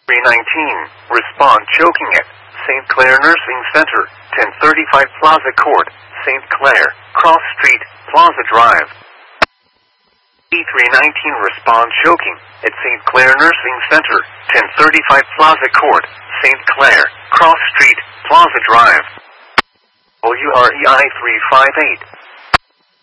319, respond choking at St. Clair Nursing Center, 1035 Plaza Court, St. Clair, Cross Street, Plaza Drive. E319, respond choking at St. Clair Nursing Center, 1035 Plaza Court, St. Clair, Cross Street, Plaza Drive. OUREI 358.